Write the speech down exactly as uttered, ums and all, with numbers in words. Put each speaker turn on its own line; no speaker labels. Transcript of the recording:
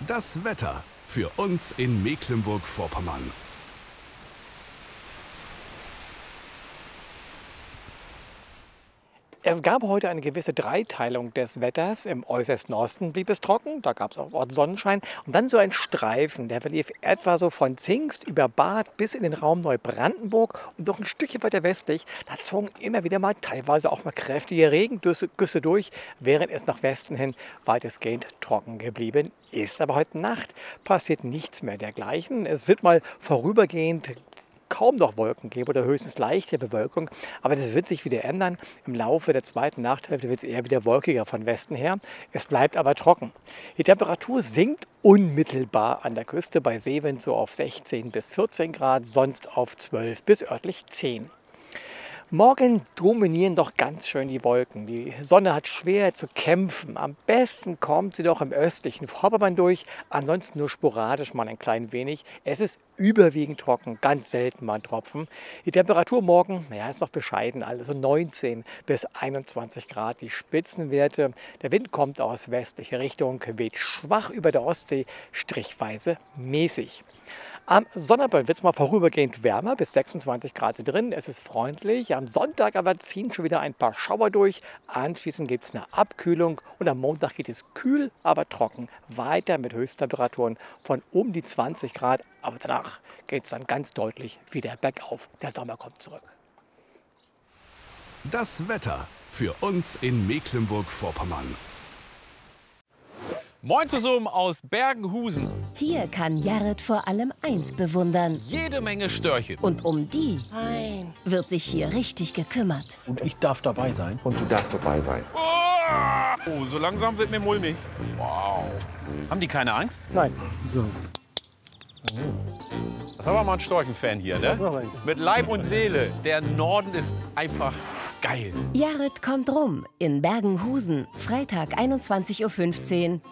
Das Wetter für uns in Mecklenburg-Vorpommern.
Es gab heute eine gewisse Dreiteilung des Wetters. Im äußersten Osten blieb es trocken, da gab es auch Ort Sonnenschein. Und dann so ein Streifen, der verlief etwa so von Zingst über Barth bis in den Raum Neubrandenburg und noch ein Stückchen weiter westlich. Da zogen immer wieder mal teilweise auch mal kräftige Regengüsse durch, während es nach Westen hin weitestgehend trocken geblieben ist. Aber heute Nacht passiert nichts mehr dergleichen. Es wird mal vorübergehend kaum noch Wolken geben oder höchstens leichte Bewölkung. Aber das wird sich wieder ändern. Im Laufe der zweiten Nachthälfte wird es eher wieder wolkiger von Westen her. Es bleibt aber trocken. Die Temperatur sinkt unmittelbar an der Küste bei Seewind so auf sechzehn bis vierzehn Grad, sonst auf zwölf bis örtlich zehn. Morgen dominieren doch ganz schön die Wolken. Die Sonne hat schwer zu kämpfen. Am besten kommt sie doch im östlichen Vorpommern durch, ansonsten nur sporadisch mal ein klein wenig. Es ist überwiegend trocken, ganz selten mal ein Tropfen. Die Temperatur morgen, naja, ist noch bescheiden, also neunzehn bis einundzwanzig Grad die Spitzenwerte. Der Wind kommt aus westlicher Richtung, weht schwach über der Ostsee, strichweise mäßig. Am Sonnabend wird es mal vorübergehend wärmer, bis sechsundzwanzig Grad drin. Es ist freundlich. Am Sonntag aber ziehen schon wieder ein paar Schauer durch. Anschließend gibt es eine Abkühlung und am Montag geht es kühl, aber trocken weiter mit Höchsttemperaturen von um die zwanzig Grad. Aber danach geht es dann ganz deutlich wieder bergauf. Der Sommer kommt zurück.
Das Wetter für uns in Mecklenburg-Vorpommern.
Moin zusammen aus Bergenhusen.
Hier kann Jared vor allem eins bewundern.
Jede Menge Störche.
Und um die
Nein.
wird sich hier richtig gekümmert.
Und ich darf dabei sein.
Und du darfst dabei sein.
Oh, so langsam wird mir mulmig. Wow. Haben die keine Angst?
Nein. So.
Das ist aber mal ein Storchenfan hier, ne? Mit Leib und Seele. Der Norden ist einfach geil.
Jared kommt rum in Bergenhusen. Freitag einundzwanzig Uhr fünfzehn.